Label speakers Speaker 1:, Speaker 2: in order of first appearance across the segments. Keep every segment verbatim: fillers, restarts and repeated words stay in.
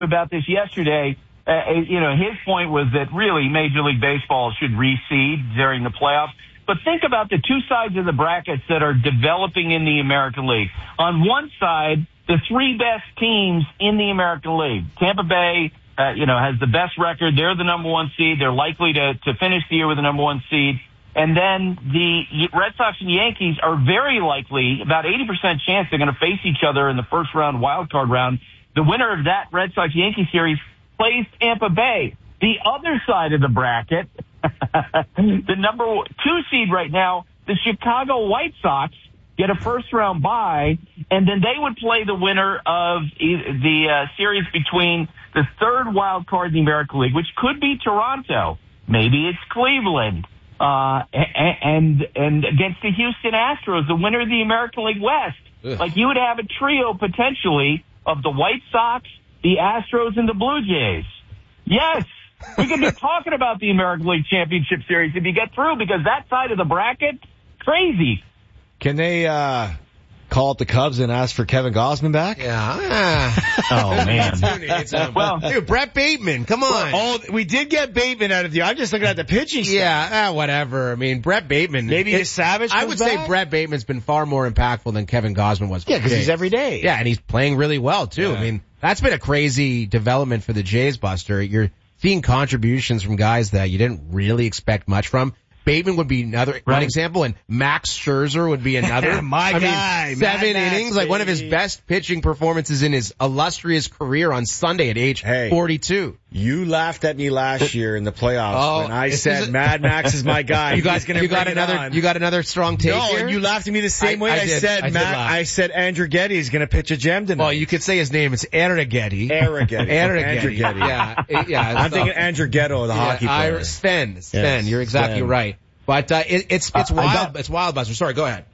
Speaker 1: about this yesterday. Uh, you know, his point was that really Major League Baseball should reseed during the playoffs. But think about the two sides of the brackets that are developing in the American League. On one side, the three best teams in the American League. Tampa Bay, uh, you know, has the best record. They're the number one seed. They're likely to, to finish the year with the number one seed. And then the Red Sox and Yankees are very likely, about eighty percent chance they're going to face each other in the first round wild card round. The winner of that Red Sox-Yankee series plays Tampa Bay. The other side of the bracket, the number two seed right now, the Chicago White Sox, get a first-round bye, and then they would play the winner of the uh, series between the third wild card in the American League, which could be Toronto. Maybe it's Cleveland. Uh, and, and against the Houston Astros, the winner of the American League West. Ugh. Like, you would have a trio, potentially, of the White Sox, the Astros, and the Blue Jays. Yes, we could be talking about the American League Championship Series if you get through, because that side of the bracket, crazy.
Speaker 2: Can they uh call it the Cubs and ask for Kevin Gausman back?
Speaker 3: Yeah.
Speaker 1: Oh, man.
Speaker 3: Well, dude, Brett Bateman, come on.
Speaker 2: Oh, we did get Bateman out of the. I'm just looking at the pitching stuff.
Speaker 3: Yeah, ah, whatever. I mean, Brett Bateman.
Speaker 2: Maybe the Savage.
Speaker 3: I would
Speaker 2: back?
Speaker 3: say Brett Bateman's been far more impactful than Kevin Gausman was.
Speaker 2: Yeah, because he's every day.
Speaker 3: Yeah, and he's playing really well too.
Speaker 2: Yeah.
Speaker 3: I mean, that's been a crazy development for the Jays, Buster. You're seeing contributions from guys that you didn't really expect much from. Bateman would be another right. one example, and Max Scherzer would be another.
Speaker 2: My
Speaker 3: I
Speaker 2: guy.
Speaker 3: Mean, seven
Speaker 2: Max,
Speaker 3: innings, like one of his best pitching performances in his illustrious career on Sunday at age
Speaker 2: hey,
Speaker 3: forty-two.
Speaker 2: You laughed at me last year in the playoffs
Speaker 3: oh,
Speaker 2: when I said a, Mad Max is my guy.
Speaker 3: You got,
Speaker 2: gonna
Speaker 3: you got
Speaker 2: bring
Speaker 3: another,
Speaker 2: on.
Speaker 3: you got another strong take
Speaker 2: no,
Speaker 3: here?
Speaker 2: and you laughed at me the same
Speaker 3: I,
Speaker 2: way.
Speaker 3: I,
Speaker 2: I,
Speaker 3: did,
Speaker 2: said,
Speaker 3: I,
Speaker 2: Matt, I said Andrew Getty is going to pitch a gem tonight.
Speaker 3: Well, you could say his name. It's Arrighetti.
Speaker 2: Arrighetti.
Speaker 3: Arrighetti.
Speaker 2: Getty.
Speaker 3: Yeah, yeah.
Speaker 2: I'm so, thinking Andrew Ghetto, the
Speaker 3: yeah,
Speaker 2: hockey player.
Speaker 3: I, Sven, Sven.
Speaker 2: Yes,
Speaker 3: you're exactly
Speaker 2: Sven.
Speaker 3: right. But uh, it, it's it's
Speaker 1: uh,
Speaker 3: wild.
Speaker 1: Got,
Speaker 3: it's wild, Buster. Sorry, go ahead.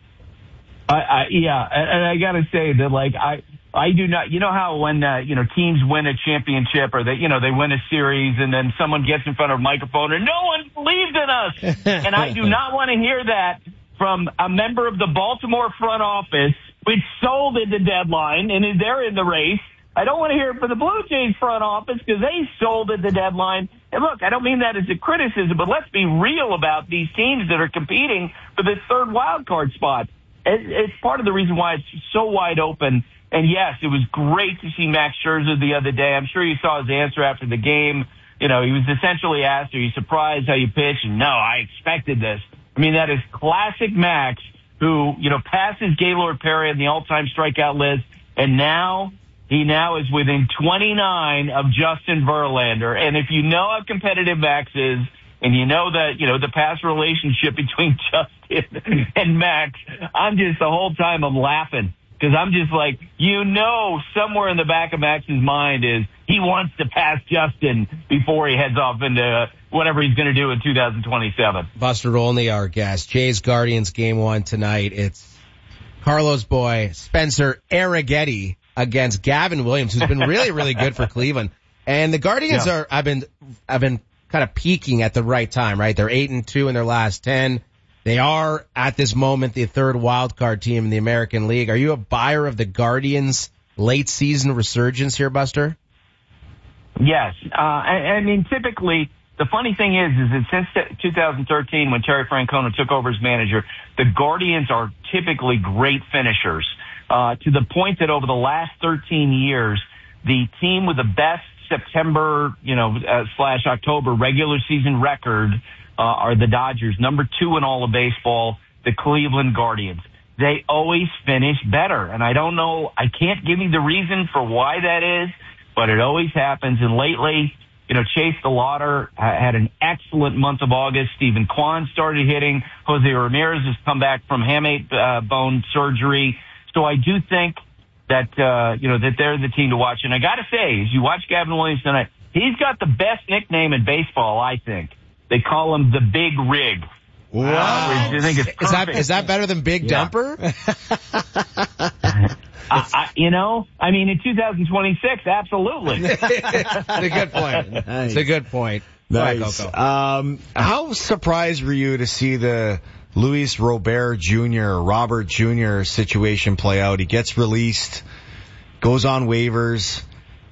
Speaker 1: I, I, yeah, and, and I got to say that, like, I I do not. You know how when uh, you know teams win a championship or they you know they win a series and then someone gets in front of a microphone and no one believes in us, and I do not want to hear that from a member of the Baltimore front office, which sold at the deadline and they're in the race. I don't want to hear it from the Blue Jays front office because they sold at the deadline. And look, I don't mean that as a criticism, but let's be real about these teams that are competing for this third wild card spot. It's part of the reason why it's so wide open. And yes, it was great to see Max Scherzer the other day. I'm sure you saw his answer after the game. You know, he was essentially asked, are you surprised how you pitched? And no, I expected this. I mean, that is classic Max, who, you know, passes Gaylord Perry on the all-time strikeout list. And now he now is within twenty-nine of Justin Verlander. And if you know how competitive Max is, and you know that, you know, the past relationship between Justin and Max, I'm just, the whole time I'm laughing. Because I'm just like, you know, somewhere in the back of Max's mind is he wants to pass Justin before he heads off into whatever he's going to do in two thousand twenty-seven.
Speaker 3: Buster Olney, our guest. Jays Guardians game one tonight. It's Carlos Boy, Spencer Arrighetti against Gavin Williams, who's been really, really good for Cleveland. And the Guardians yeah. are, I've been, I've been kind of peaking at the right time, right? They're eight and two in their last ten. They are at this moment the third wild card team in the American League. Are you a buyer of the Guardians' late season resurgence here, Buster?
Speaker 1: Yes. Uh, I, I mean, typically, the funny thing is, is that since two thousand thirteen, when Terry Francona took over as manager, the Guardians are typically great finishers. Uh, to the point that over the last thirteen years, the team with the best September, you know, uh, slash October regular season record uh, are the Dodgers. Number two in all of baseball, the Cleveland Guardians. They always finish better. And I don't know, I can't give you the reason for why that is, but it always happens. And lately, you know, Chase DeLauder had an excellent month of August. Stephen Kwan started hitting. Jose Ramirez has come back from hamate uh, bone surgery. So I do think that, uh, you know, that they're the team to watch. And I got to say, as you watch Gavin Williams tonight, he's got the best nickname in baseball, I think. They call him the Big Rig.
Speaker 3: Wow.
Speaker 1: Uh, I think it's
Speaker 3: is that, is that better than Big yeah. Dumper?
Speaker 1: I, I, you know, I mean, in two thousand twenty-six, absolutely.
Speaker 3: It's a good point. Nice. It's a good point.
Speaker 2: Nice.
Speaker 3: Right,
Speaker 2: um, how surprised were you to see the Luis Robert Junior, Robert Junior situation play out? He gets released, goes on waivers.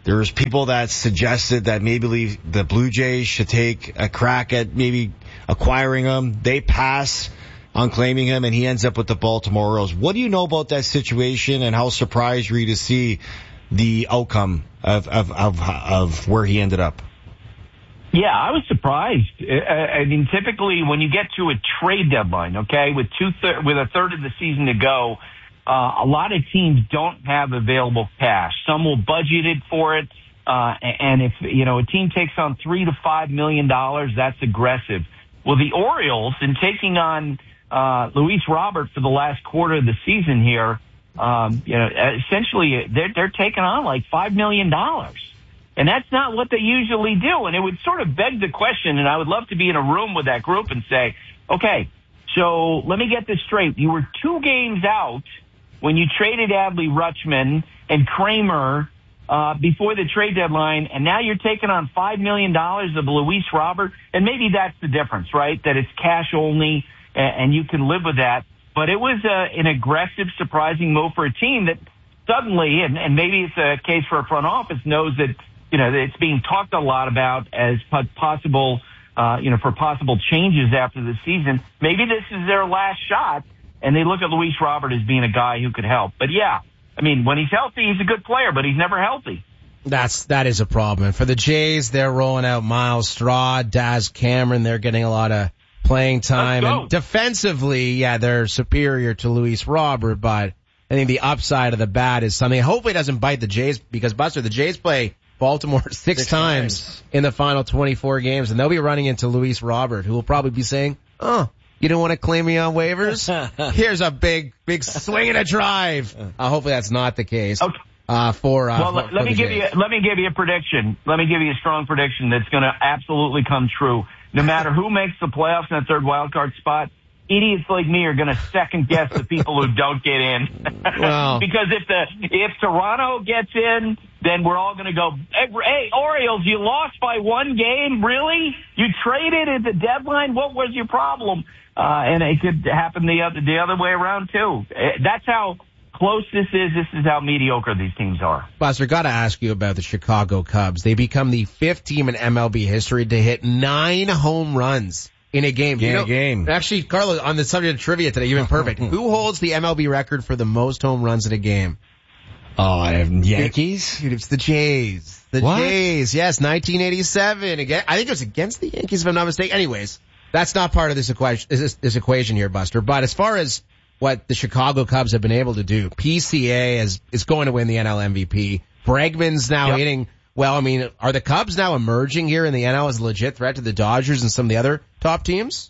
Speaker 2: There's people that suggested that maybe the Blue Jays should take a crack at maybe acquiring him. They pass on claiming him, and he ends up with the Baltimore Orioles. What do you know about that situation, and how surprised were you to see the outcome of of of, of where he ended up?
Speaker 1: Yeah, I was surprised. I mean, typically when you get to a trade deadline, okay, with two thir- with a third of the season to go, uh, a lot of teams don't have available cash. Some will budget it for it, uh, and if you know a team takes on three to five million dollars, that's aggressive. Well, the Orioles, in taking on uh, Luis Robert for the last quarter of the season here, um, you know, essentially they're they're taking on like five million dollars. And that's not what they usually do. And it would sort of beg the question, and I would love to be in a room with that group and say, okay, so let me get this straight. You were two games out when you traded Adley Rutschman and Kramer uh, before the trade deadline, and now you're taking on five million dollars of Luis Robert. And maybe that's the difference, right, that it's cash only, and you can live with that. But it was a, an aggressive, surprising move for a team that suddenly, and, and maybe it's a case for a front office, knows that you know, it's being talked a lot about as possible, uh, you know, for possible changes after the season. Maybe this is their last shot, and they look at Luis Robert as being a guy who could help. But yeah, I mean, when he's healthy, he's a good player, but he's never healthy.
Speaker 3: That's, that is a problem. And for the Jays, they're rolling out Miles Straw, Daz Cameron. They're getting a lot of playing time. And defensively, yeah, they're superior to Luis Robert, but I think the upside of the bat is something. Hopefully it doesn't bite the Jays, because Buster, the Jays play Baltimore six, six times, times in the final twenty-four games, and they'll be running into Luis Robert, who will probably be saying, oh, you don't want to claim me on waivers? Here's a big, big swing and a drive. Uh, hopefully that's not the case. Okay. Uh, for, uh,
Speaker 1: well,
Speaker 3: for,
Speaker 1: let,
Speaker 3: for
Speaker 1: let me give
Speaker 3: Jays.
Speaker 1: you, let me give you a prediction. Let me give you a strong prediction that's going to absolutely come true. No matter who makes the playoffs in that third wild card spot, idiots like me are going to second guess the people who don't get in. Wow. Because if the if Toronto gets in, then we're all going to go, hey, hey, Orioles, you lost by one game? Really? You traded at the deadline? What was your problem? Uh, and it could happen the other, the other way around, too. That's how close this is. This is how mediocre these teams are.
Speaker 3: Buster, got to ask you about the Chicago Cubs. They become the fifth team in M L B history to hit nine home runs in a game.
Speaker 2: In
Speaker 3: you know,
Speaker 2: a game.
Speaker 3: Actually, Carlos, on the subject of trivia today, you've been perfect. Who holds the M L B record for the most home runs in a game?
Speaker 2: Oh, I have Yankees?
Speaker 3: Dude, it's the Jays. The
Speaker 2: what?
Speaker 3: Jays, yes, nineteen eighty-seven. Again, I think it was against the Yankees, if I'm not mistaken. Anyways, that's not part of this equation, this, this equation here, Buster. But as far as what the Chicago Cubs have been able to do, P C A is, is going to win the N L M V P. Bregman's now yep. hitting. Well, I mean, are the Cubs now emerging here in the N L as a legit threat to the Dodgers and some of the other top teams?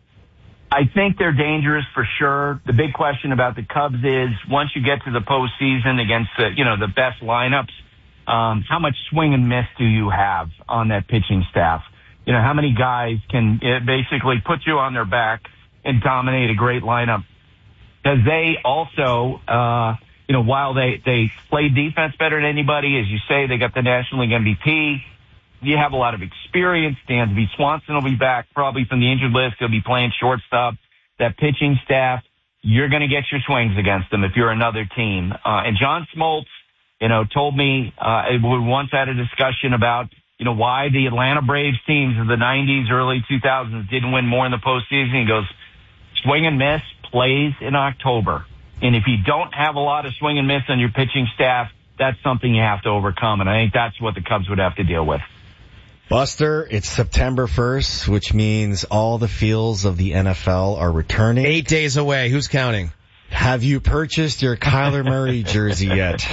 Speaker 1: I think they're dangerous for sure. The big question about the Cubs is once you get to the postseason against the, you know, the best lineups, um, how much swing and miss do you have on that pitching staff? You know, how many guys can uh, basically put you on their back and dominate a great lineup? Because they also, uh, you know, while they, they play defense better than anybody, as you say, they got the National League M V P. You have a lot of experience. Dansby Swanson will be back probably from the injured list. He'll be playing shortstop. That pitching staff, you're going to get your swings against them if you're another team. Uh, and John Smoltz, you know, told me, uh, we once had a discussion about, you know, why the Atlanta Braves teams of the nineties, early two thousands didn't win more in the postseason. He goes, swing and miss plays in October. And if you don't have a lot of swing and miss on your pitching staff, that's something you have to overcome. And I think that's what the Cubs would have to deal with.
Speaker 2: Buster, it's September first, which means all the fields of the N F L are returning.
Speaker 3: Eight days away. Who's counting?
Speaker 2: Have you purchased your Kyler Murray jersey yet?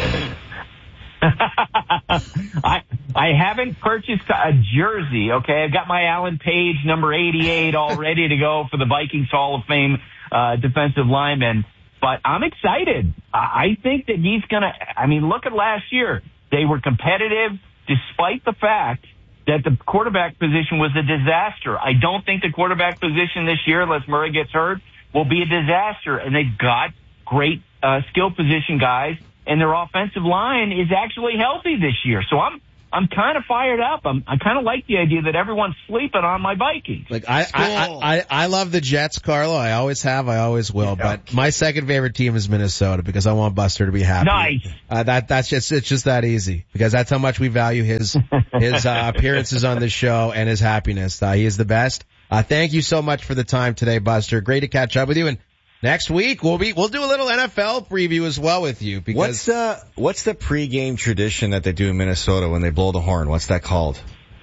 Speaker 1: I I haven't purchased a jersey, okay? I've got my Alan Page number eighty-eight all ready to go for the Vikings Hall of Fame uh defensive lineman. But I'm excited. I think that he's going to, I mean, look at last year. They were competitive despite the fact that the quarterback position was a disaster. I don't think the quarterback position this year, unless Murray gets hurt, will be a disaster. And they've got great uh, skill position guys, and their offensive line is actually healthy this year. So I'm I'm kind of fired up. I'm, I kind of like the idea that everyone's sleeping on my Vikings.
Speaker 3: Like I, I, I, I love the Jets, Carlo. I always have. I always will. Yeah. But my second favorite team is Minnesota because I want Buster to be happy.
Speaker 1: Nice.
Speaker 3: Uh, that, that's just, it's just that easy because that's how much we value his, his, uh, appearances on the show and his happiness. Uh, he is the best. Uh, thank you so much for the time today, Buster. Great to catch up with you. And next week we'll be, we'll do a little N F L preview as well with you because.
Speaker 2: What's the, what's the pregame tradition that they do in Minnesota when they blow the horn? What's that called?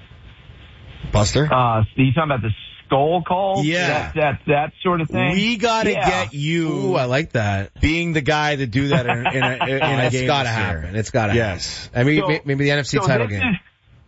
Speaker 2: Buster?
Speaker 1: Uh, so you talking about the skull call?
Speaker 2: Yeah.
Speaker 1: That, that, that sort of thing?
Speaker 2: We gotta
Speaker 1: yeah.
Speaker 2: get you.
Speaker 3: Ooh, I like that.
Speaker 2: Being the guy to do that in, in a, in a
Speaker 3: it's
Speaker 2: game.
Speaker 3: Gotta happen. It's gotta
Speaker 2: yes.
Speaker 3: happen. I mean,
Speaker 1: so,
Speaker 3: maybe the N F C
Speaker 1: so
Speaker 3: title
Speaker 1: this
Speaker 3: game.
Speaker 1: Is,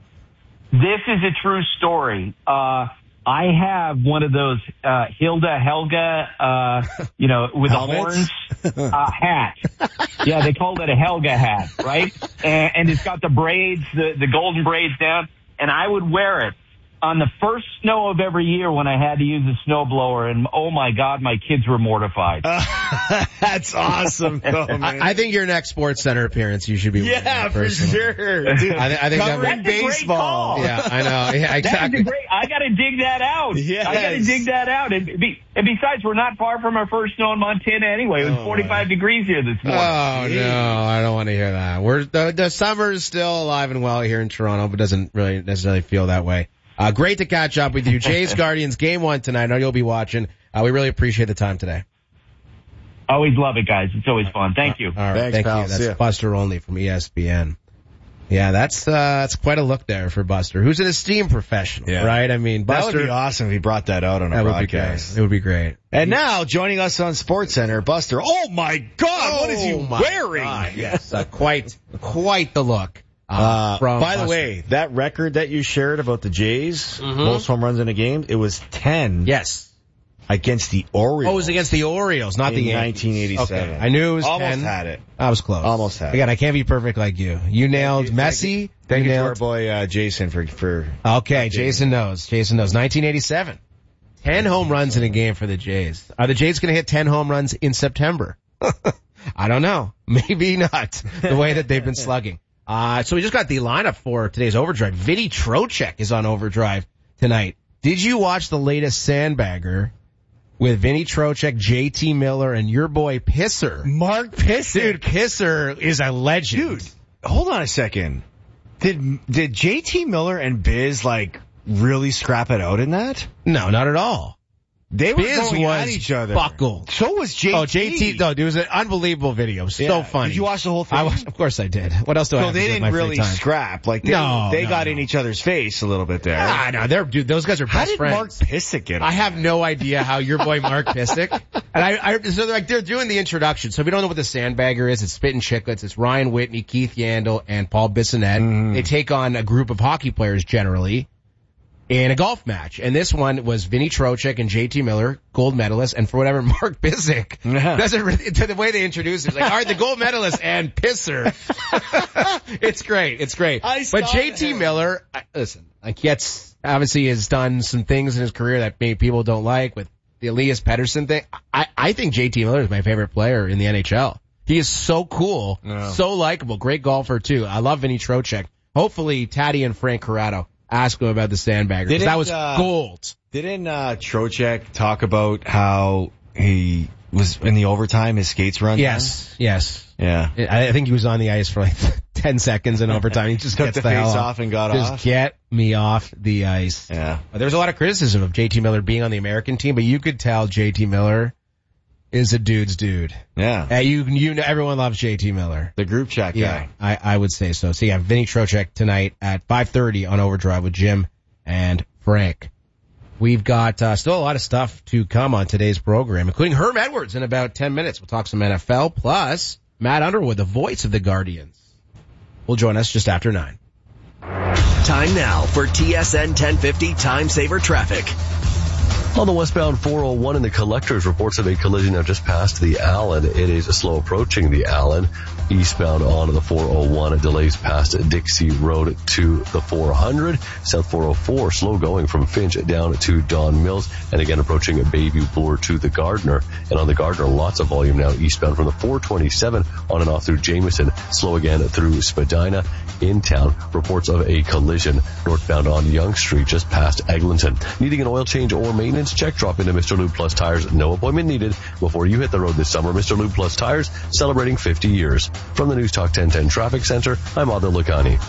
Speaker 1: this is a true story. Uh, I have one of those, uh, Hilda Helga, uh, you know, with the horns, uh, hat. Yeah, they called it a Helga hat, right? And, and it's got the braids, the, the golden braids down. And I would wear it on the first snow of every year when I had to use a snowblower. And oh my God, my kids were mortified.
Speaker 2: Uh, that's awesome. Though, man.
Speaker 3: I, I think your next Sports Center appearance, you should be.
Speaker 2: Yeah, for sure. Dude,
Speaker 3: I, th- I think
Speaker 2: covering
Speaker 3: that
Speaker 2: baseball.
Speaker 3: Yeah, I know. Yeah, exactly.
Speaker 1: That's a great, I gotta dig that out.
Speaker 2: Yes.
Speaker 1: I gotta dig that out. And, be, and besides, we're not far from our first snow in Montana anyway. It was oh, forty-five degrees here this morning.
Speaker 3: Oh, Jeez. no, I don't want to hear that. We're, the, the summer is still alive and well here in Toronto, but doesn't really necessarily feel that way. Uh, great to catch up with you. Jays Guardians game one tonight. I know you'll be watching. Uh, we really appreciate the time today.
Speaker 1: Always love it, guys. It's always fun. Thank you.
Speaker 3: All right.
Speaker 2: Thanks,
Speaker 3: Thank
Speaker 2: pal.
Speaker 3: you. That's Buster Olney from E S P N. Yeah, that's, uh, that's quite a look there for Buster, who's an esteemed professional, yeah. right? I mean, Buster.
Speaker 2: That would be awesome if he brought that out on a
Speaker 3: that
Speaker 2: broadcast.
Speaker 3: Would be great. It would be great.
Speaker 2: And now, joining us on SportsCenter, Buster. Oh my God,
Speaker 3: oh,
Speaker 2: what is he wearing?
Speaker 3: God, yes, uh, quite, quite the look. Uh,
Speaker 2: uh
Speaker 3: from
Speaker 2: by
Speaker 3: Buster.
Speaker 2: the way, that record that you shared about the Jays,
Speaker 3: mm-hmm.
Speaker 2: most home runs in a game, it was ten.
Speaker 3: Yes.
Speaker 2: Against the Orioles.
Speaker 3: Oh, it was against the Orioles, not
Speaker 2: in
Speaker 3: the Yankees.
Speaker 2: nineteen eighty-seven.
Speaker 3: Okay. I knew it was
Speaker 2: Almost
Speaker 3: ten.
Speaker 2: had it.
Speaker 3: I was close.
Speaker 2: Almost had
Speaker 3: Again,
Speaker 2: it.
Speaker 3: I can't be perfect like you. You nailed
Speaker 2: thank you,
Speaker 3: Messi.
Speaker 2: Thank you, thank you,
Speaker 3: you
Speaker 2: to
Speaker 3: nailed...
Speaker 2: our boy, uh, Jason for, for.
Speaker 3: Okay, Jason knows. Jason knows. nineteen eighty-seven. ten home runs in a game for the Jays. Are the Jays going to hit ten home runs in September? I don't know. Maybe not. The way that they've been slugging. Uh, so we just got the lineup for today's Overdrive. Vinny Trocheck is on Overdrive tonight. Did you watch the latest Sandbagger with Vinny Trocheck, J T Miller, and your boy Pisser?
Speaker 2: Mark Pisser.
Speaker 3: Dude, Pisser is a legend.
Speaker 2: Dude, hold on a second. Did, did J T Miller and Biz, like, really scrap it out in that?
Speaker 3: No, not at all.
Speaker 2: They were
Speaker 3: Biz
Speaker 2: going
Speaker 3: was
Speaker 2: at each other.
Speaker 3: buckled.
Speaker 2: So was J T.
Speaker 3: Oh, J T, no, it was an unbelievable video. So
Speaker 2: yeah.
Speaker 3: funny.
Speaker 2: Did you watch the whole thing?
Speaker 3: I was, of course I did. What else do
Speaker 2: so
Speaker 3: I have to do
Speaker 2: they
Speaker 3: with
Speaker 2: didn't
Speaker 3: my
Speaker 2: really
Speaker 3: free time?
Speaker 2: scrap. Like, they,
Speaker 3: no,
Speaker 2: they
Speaker 3: no,
Speaker 2: got
Speaker 3: no.
Speaker 2: in each other's face a little bit there.
Speaker 3: Ah, no, they're, dude, those guys are best
Speaker 2: How did
Speaker 3: friends.
Speaker 2: Mark Pissick get
Speaker 3: I have no idea how your boy Mark Pissick, and I, I, so they're like, they're doing the introduction. So if you don't know what the Sandbagger is, it's Spittin' Chicklets. It's Ryan Whitney, Keith Yandel, and Paul Bissonnette.
Speaker 2: Mm.
Speaker 3: They take on a group of hockey players generally in a golf match. And this one was Vinny Trocheck and J T Miller, gold medalists, and for whatever, Mark Pissick
Speaker 2: yeah.
Speaker 3: doesn't really, to the way they introduce it, it's like, all right, the gold medalist and Pisser. It's great. It's great.
Speaker 2: I
Speaker 3: But J T
Speaker 2: him.
Speaker 3: Miller, I, listen, like gets, obviously has done some things in his career that maybe people don't like with the Elias Pettersson thing. I, I think J T Miller is my favorite player in the N H L. He is so cool,
Speaker 2: no.
Speaker 3: so likable, great golfer too. I love Vinny Trocheck. Hopefully, Taddy and Frank Corrado ask him about the Sandbagger, because that was
Speaker 2: uh,
Speaker 3: gold.
Speaker 2: Didn't uh, Trocheck talk about how he was in the overtime, his skates run?
Speaker 3: Yes, down? yes.
Speaker 2: Yeah.
Speaker 3: I, I think he was on the ice for like ten seconds in overtime. He just
Speaker 2: took
Speaker 3: gets
Speaker 2: the,
Speaker 3: the
Speaker 2: face
Speaker 3: hell
Speaker 2: off and got
Speaker 3: just
Speaker 2: off.
Speaker 3: Just get me off the ice.
Speaker 2: Yeah.
Speaker 3: There was a lot of criticism of J T Miller being on the American team, but you could tell J T Miller is a dude's dude.
Speaker 2: Yeah.
Speaker 3: Uh, you, you know, everyone loves J T Miller.
Speaker 2: The group chat guy.
Speaker 3: Yeah, I, I would say so. So yeah, Vinny Trocheck tonight at five thirty on Overdrive with Jim and Frank. We've got uh, still a lot of stuff to come on today's program, including Herm Edwards in about ten minutes. We'll talk some N F L, plus Matt Underwood, the voice of the Guardians, will join us just after nine.
Speaker 4: Time now for T S N ten fifty Time Saver Traffic.
Speaker 5: On the westbound four oh one in the Collectors, reports of a collision now just past the Allen. It is slow approaching the Allen. Eastbound on the four oh one, delays past Dixie Road to the four hundred. South four oh four, slow going from Finch down to Don Mills. And again, approaching Bayview Bloor to the Gardner. And on the Gardner, lots of volume now eastbound from the four twenty-seven on and off through Jameson. Slow again through Spadina. in town. Reports of a collision northbound on Yonge Street just past Eglinton. Needing an oil change or maintenance check? Drop into Mister Lube Plus Tires. No appointment needed before you hit the road this summer. Mister Lube Plus Tires, celebrating fifty years. From the News Talk ten ten Traffic Center, I'm Adil Lakhani.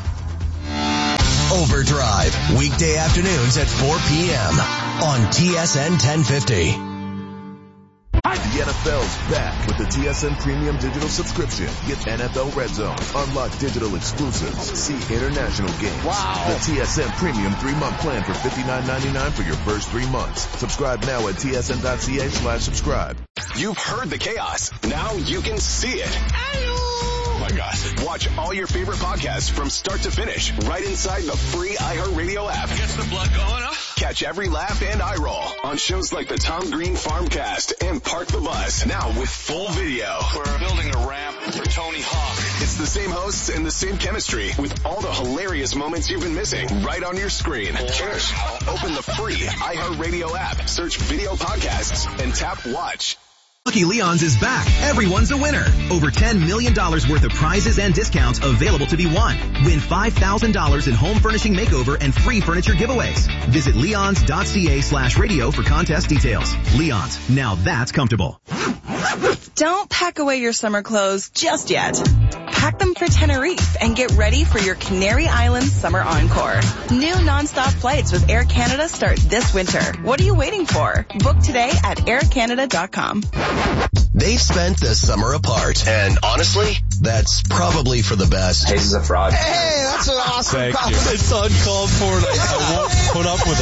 Speaker 4: Overdrive, weekday afternoons at four p.m. on T S N ten fifty.
Speaker 6: The N F L's back with the T S N Premium Digital Subscription. Get N F L Red Zone, unlock digital exclusives, see international games. Wow. The T S N Premium three-month plan for fifty-nine ninety-nine for your first three months. Subscribe now at tsn.ca slash subscribe.
Speaker 7: You've heard the chaos. Now you can see it. Oh my God. Watch all your favorite podcasts from start to finish right inside the free iHeartRadio app.
Speaker 8: Gets the blood going, huh?
Speaker 7: Catch every laugh and eye roll on shows like the Tom Green Farmcast and Park the Bus. Now with full video.
Speaker 8: We're building a ramp for Tony Hawk.
Speaker 7: It's the same hosts and the same chemistry with all the hilarious moments you've been missing right on your screen. Cheers. Open the free iHeartRadio app, search video podcasts, and tap watch.
Speaker 9: Lucky Leon's is back. Everyone's a winner. Over ten million dollars worth of prizes and discounts available to be won. Win five thousand dollars in home furnishing makeover and free furniture giveaways. Visit leons.ca slash radio for contest details. Leon's, now that's comfortable.
Speaker 10: Don't pack away your summer clothes just yet. Pack them for Tenerife and get ready for your Canary Islands Summer Encore. New nonstop flights with Air Canada start this winter. What are you waiting for? Book today at air canada dot com.
Speaker 4: They've spent the summer apart, and honestly, that's probably for the best.
Speaker 11: Hayes is a fraud.
Speaker 2: Hey, that's an awesome
Speaker 5: Thank
Speaker 2: comment.
Speaker 5: you. It's uncalled for, and I, I won't put up with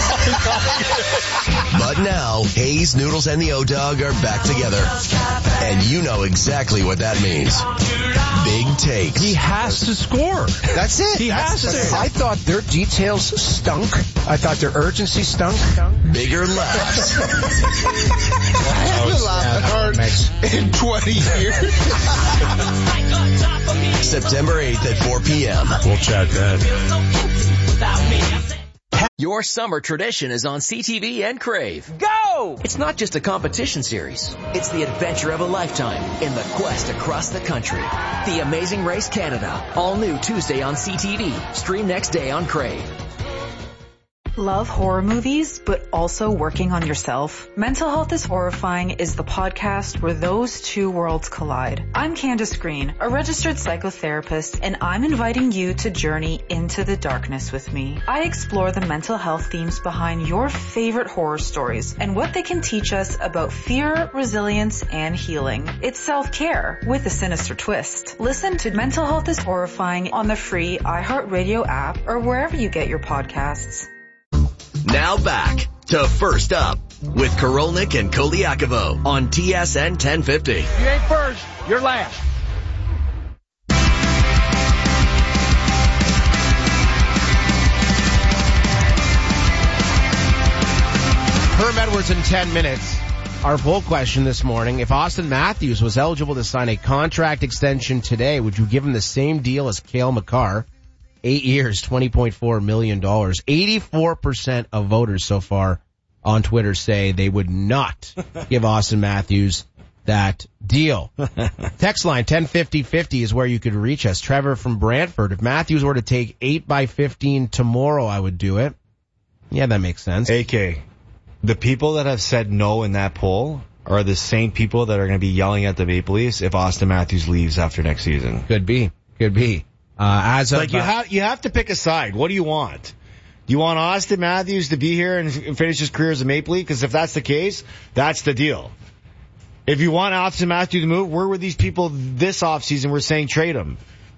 Speaker 5: it.
Speaker 4: But now, Hayes, Noodles, and the O-Dog are back together. And you know exactly what that means. Big takes.
Speaker 3: He has to score.
Speaker 2: That's it.
Speaker 3: He
Speaker 2: That's
Speaker 3: has to. I thought their details stunk. I thought their urgency stunk.
Speaker 4: Bigger laughs.
Speaker 2: I haven't laughed hard in twenty years.
Speaker 4: September eighth at four p.m.
Speaker 5: We'll chat then.
Speaker 12: Your summer tradition is on C T V and Crave. Go! It's not just a competition series. It's the adventure of a lifetime in the quest across the country. The Amazing Race Canada. All new Tuesday on C T V. Stream next day on Crave.
Speaker 13: Love horror movies, but also working on yourself? Mental Health is Horrifying is the podcast where those two worlds collide. I'm Candace Green, a registered psychotherapist, and I'm inviting you to journey into the darkness with me. I explore the mental health themes behind your favorite horror stories and what they can teach us about fear, resilience, and healing. It's self-care with a sinister twist. Listen to Mental Health is Horrifying on the free iHeartRadio app or wherever you get your podcasts.
Speaker 4: Now back to First Up with Korolnik and Koliakovo on T S N ten fifty.
Speaker 14: You ain't first, you're last.
Speaker 3: Herm Edwards in ten minutes. Our poll question this morning, if Austin Matthews was eligible to sign a contract extension today, would you give him the same deal as Cale Makar? Eight years, twenty point four million dollars. eighty-four percent of voters so far on Twitter say they would not give Austin Matthews that deal. Text line ten fifty fifty is where you could reach us. Trevor from Brantford. If Matthews were to take eight by fifteen tomorrow, I would do it. Yeah, that makes sense.
Speaker 2: A K, the people that have said no in that poll are the same people that are going to be yelling at the Maple Leafs if Austin Matthews leaves after next season.
Speaker 3: Could be. Could be. Uh, as of,
Speaker 2: like you
Speaker 3: uh,
Speaker 2: have, you have to pick a side. What do you want? Do you want Austin Matthews to be here and finish his career as a Maple Leaf? Because if that's the case, that's the deal. If you want Austin Matthews to move, where were these people this offseason were saying trade him?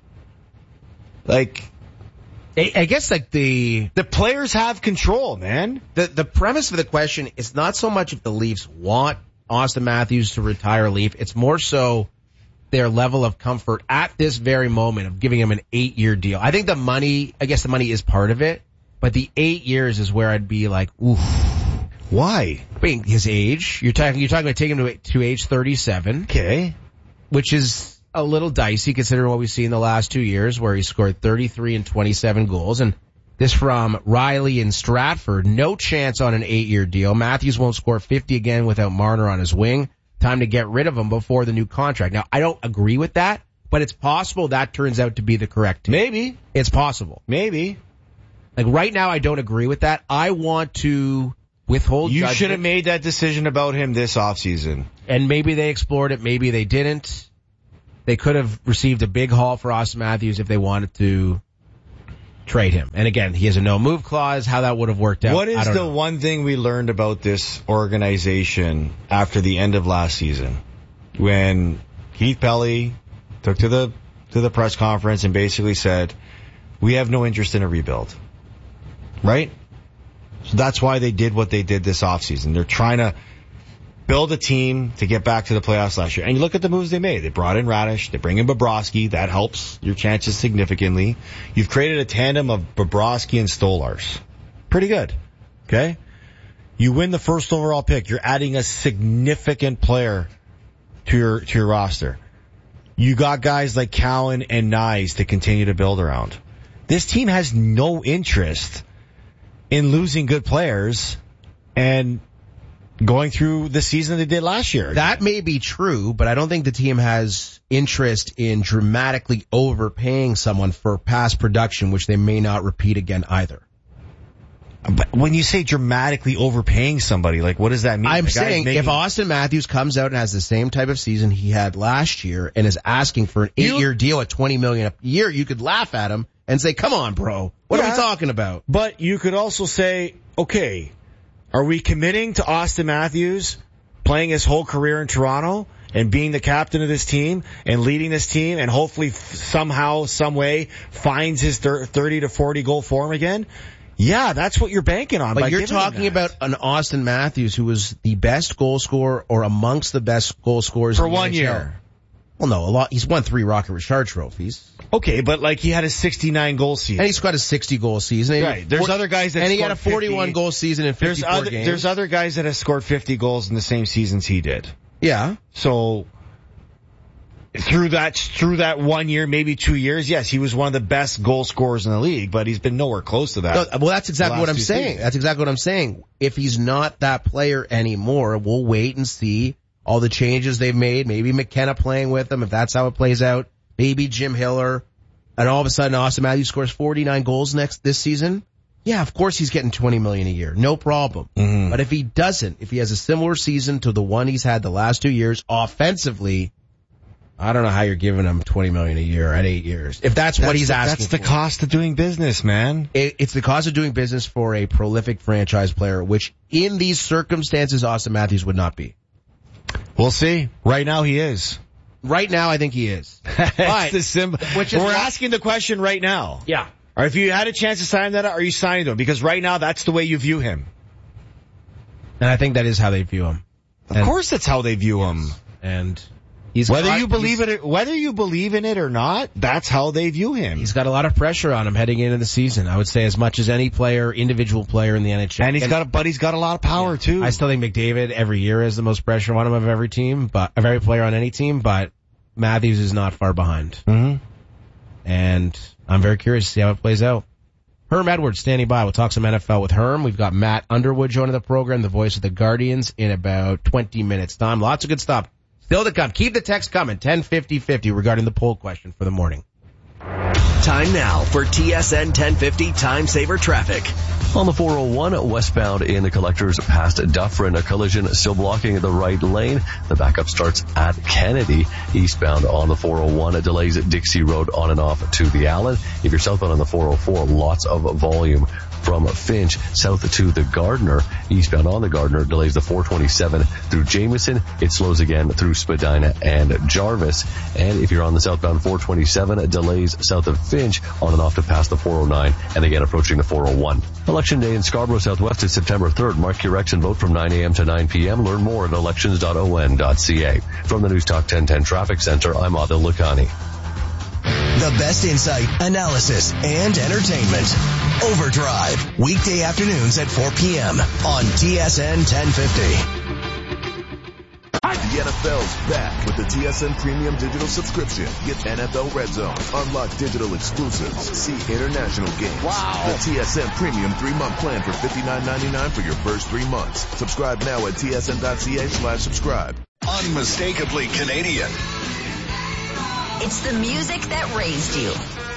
Speaker 2: Like,
Speaker 3: I, I guess like the
Speaker 2: the players have control, man.
Speaker 3: The the premise of the question is not so much if the Leafs want Austin Matthews to retire Leaf. It's more so their level of comfort at this very moment of giving him an eight-year deal. I think the money, I guess the money is part of it, but the eight years is where I'd be like, oof.
Speaker 2: Why?
Speaker 3: I mean, his age. You're talking, you're talking about taking him to, to age thirty-seven.
Speaker 2: Okay.
Speaker 3: Which is a little dicey considering what we've seen in the last two years where he scored thirty-three and twenty-seven goals. And this from Riley in Stratford. No chance on an eight-year deal. Matthews won't score fifty again without Marner on his wing. Time to get rid of him before the new contract. Now, I don't agree with that, but it's possible that turns out to be the correct team.
Speaker 2: Maybe.
Speaker 3: It's possible.
Speaker 2: Maybe.
Speaker 3: Like right now, I don't agree with that. I want to withhold
Speaker 2: You
Speaker 3: judgment.
Speaker 2: should have made that decision about him this offseason.
Speaker 3: And maybe they explored it, maybe they didn't. They could have received a big haul for Austin Matthews if they wanted to trade him. And again, he has a no-move clause. How that would have worked out,
Speaker 2: What is
Speaker 3: I don't
Speaker 2: the
Speaker 3: know.
Speaker 2: one thing we learned about this organization after the end of last season? When Keith Pelley took to the to the press conference and basically said, we have no interest in a rebuild. Right? So that's why they did what they did this offseason. They're trying to build a team to get back to the playoffs last year. And you look at the moves they made. They brought in Radish. They bring in Bobrovsky. That helps your chances significantly. You've created a tandem of Bobrovsky and Stolarz. Pretty good. Okay? You win the first overall pick. You're adding a significant player to your to your roster. You got guys like Cowan and Nyes to continue to build around. This team has no interest in losing good players and going through the season they did last year.
Speaker 3: That may be true, but I don't think the team has interest in dramatically overpaying someone for past production, which they may not repeat again either.
Speaker 2: But when you say dramatically overpaying somebody, like what does that mean?
Speaker 3: I'm
Speaker 2: The guy's
Speaker 3: saying
Speaker 2: making-
Speaker 3: if Austin Matthews comes out and has the same type of season he had last year and is asking for an eight-year deal at twenty million dollars a year, you could laugh at him and say, come on, bro. What
Speaker 2: Yeah.
Speaker 3: are we talking about?
Speaker 2: But you could also say, okay, are we committing to Austin Matthews playing his whole career in Toronto and being the captain of this team and leading this team and hopefully f- somehow, some way finds his thir- thirty to forty goal form again? Yeah, that's what you're banking on. by
Speaker 3: But you're
Speaker 2: giving him
Speaker 3: talking
Speaker 2: that.
Speaker 3: about an Austin Matthews who was the best goal scorer or amongst the best goal scorers
Speaker 2: For
Speaker 3: in the
Speaker 2: one
Speaker 3: N H L.
Speaker 2: year.
Speaker 3: Well, no, a lot. He's won three Rocket Richard trophies.
Speaker 2: Okay, but like he had a sixty-nine goal season.
Speaker 3: And he's got a sixty goal season.
Speaker 2: Right. There's
Speaker 3: Four-
Speaker 2: other guys that
Speaker 3: And he had a
Speaker 2: scored
Speaker 3: forty-one
Speaker 2: fifty.
Speaker 3: goal season in
Speaker 2: There's
Speaker 3: fifty-four
Speaker 2: other,
Speaker 3: games.
Speaker 2: there's other guys that have scored fifty goals in the same seasons he did.
Speaker 3: Yeah.
Speaker 2: So through that through that one year, maybe two years, yes, he was one of the best goal scorers in the league, but he's been nowhere close to that.
Speaker 3: No, well, that's exactly
Speaker 2: the
Speaker 3: what
Speaker 2: last
Speaker 3: I'm
Speaker 2: two
Speaker 3: saying.
Speaker 2: seasons.
Speaker 3: That's exactly what I'm saying. If he's not that player anymore, we'll wait and see all the changes they've made. Maybe McKenna playing with him, if that's how it plays out. Maybe Jim Hiller. And all of a sudden, Austin Matthews scores forty-nine goals next this season. Yeah, of course he's getting twenty million dollars a year. No problem.
Speaker 2: Mm-hmm.
Speaker 3: But if he doesn't, if he has a similar season to the one he's had the last two years offensively, I don't know how you're giving him twenty million dollars a year at eight years. If that's, what he's
Speaker 2: the,
Speaker 3: asking
Speaker 2: That's the
Speaker 3: for.
Speaker 2: cost of doing business, man.
Speaker 3: It, it's the cost of doing business for a prolific franchise player, which in these circumstances, Austin Matthews would not be.
Speaker 2: We'll see. Right now he is.
Speaker 3: Right now, I think he is.
Speaker 2: It's
Speaker 3: But,
Speaker 2: the sim-
Speaker 3: which is
Speaker 2: We're
Speaker 3: what-
Speaker 2: asking the question right now.
Speaker 3: Yeah.
Speaker 2: Or if you had a chance to sign that, are you signing to him? Because right now, that's the way you view him.
Speaker 3: And I think that is how they view him.
Speaker 2: Of
Speaker 3: And-
Speaker 2: course, that's how they view him.
Speaker 3: And he's
Speaker 2: Whether
Speaker 3: got-
Speaker 2: you believe
Speaker 3: he's-
Speaker 2: it, whether you believe in it or not, that's how they view him.
Speaker 3: He's got a lot of pressure on him heading into the season. I would say as much as any player, individual player in the N H L.
Speaker 2: And he's got, a, but he's got a lot of power too.
Speaker 3: I still think McDavid every year has the most pressure on him of every team, but of every player on any team. But Matthews is not far behind.
Speaker 2: Mm-hmm.
Speaker 3: And I'm very curious to see how it plays out. Herm Edwards standing by. We'll talk some N F L with Herm. We've got Matt Underwood joining the program, the voice of the Guardians, in about twenty minutes time. Lots of good stuff still to come. Keep the text coming. ten fifty fifty regarding the poll question for the morning.
Speaker 12: Time now for T S N ten fifty Time Saver Traffic.
Speaker 5: On the four oh one, westbound in the Collectors past Dufferin, a collision still blocking the right lane. The backup starts at Kennedy. Eastbound on the four oh one, delays at Dixie Road on and off to the Allen. If you're southbound on the four oh four, lots of volume from Finch south to the Gardner. Eastbound on the Gardner, delays the four twenty-seven through Jameson. It slows again through Spadina and Jarvis. And if you're on the southbound four twenty-seven, delays south of Finch on and off to past the four oh nine and again approaching the four oh one. Election day in Scarborough Southwest is September third. Mark your X and vote from nine a.m. to nine p.m. Learn more at elections dot o n dot c a. From the News Talk ten ten Traffic Center, I'm Adil Lakhani.
Speaker 4: The best insight, analysis, and entertainment. Overdrive, weekday afternoons at four p.m. on T S N ten fifty.
Speaker 6: The N F L's back with the T S N Premium Digital Subscription. Get N F L Red Zone, unlock digital exclusives, see international games.
Speaker 14: Wow.
Speaker 6: The T S N Premium three-month plan for fifty-nine ninety-nine for your first three months. Subscribe now at tsn.ca slash subscribe.
Speaker 7: Unmistakably Canadian.
Speaker 11: It's the music that raised you.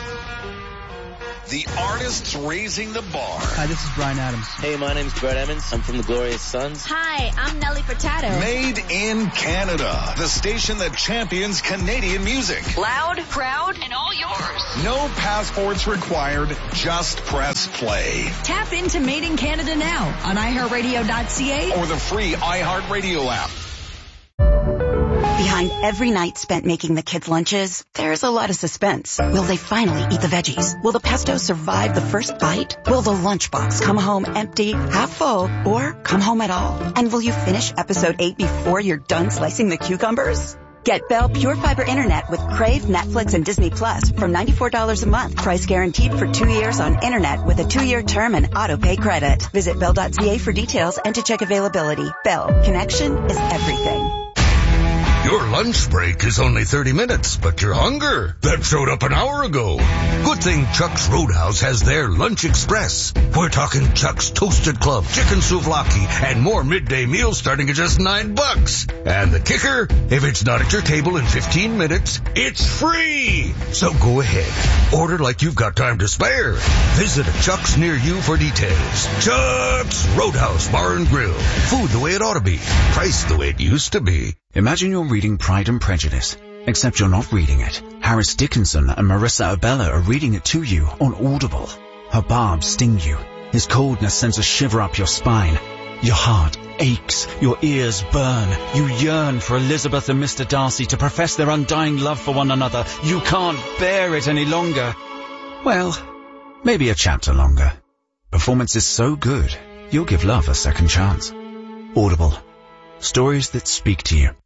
Speaker 8: The artists raising the bar.
Speaker 15: Hi, this is Bryan Adams.
Speaker 16: Hey, my name's Brett Emmons. I'm from the Glorious Sons.
Speaker 17: Hi, I'm Nelly Furtado.
Speaker 8: Made in Canada. The station that champions Canadian music.
Speaker 11: Loud, proud, and all yours.
Speaker 8: No passports required. Just press play.
Speaker 11: Tap into Made in Canada now on i heart radio dot c a
Speaker 8: or the free iHeartRadio app.
Speaker 18: Behind every night spent making the kids' lunches, there's a lot of suspense. Will they finally eat the veggies? Will the pesto survive the first bite? Will the lunchbox come home empty, half full, or come home at all? And will you finish episode eight before you're done slicing the cucumbers? Get Bell Pure Fiber Internet with Crave, Netflix, and Disney Plus from ninety-four dollars a month. Price guaranteed for two years on Internet with a two-year term and auto-pay credit. Visit bell dot c a for details and to check availability. Bell. Connection is everything.
Speaker 19: Your lunch break is only thirty minutes, but your hunger, that showed up an hour ago. Good thing Chuck's Roadhouse has their Lunch Express. We're talking Chuck's Toasted Club, chicken souvlaki, and more midday meals starting at just nine bucks. And the kicker, if it's not at your table in fifteen minutes, it's free. So go ahead. Order like you've got time to spare. Visit a Chuck's near you for details. Chuck's Roadhouse Bar and Grill. Food the way it ought to be. Price the way it used to be.
Speaker 20: Imagine you're reading Pride and Prejudice, except you're not reading it. Harris Dickinson and Marissa Abella are reading it to you on Audible. Her barbs sting you. His coldness sends a shiver up your spine. Your heart aches. Your ears burn. You yearn for Elizabeth and Mister Darcy to profess their undying love for one another. You can't bear it any longer. Well, maybe a chapter longer. Performance is so good, you'll give love a second chance. Audible. Stories that speak to you.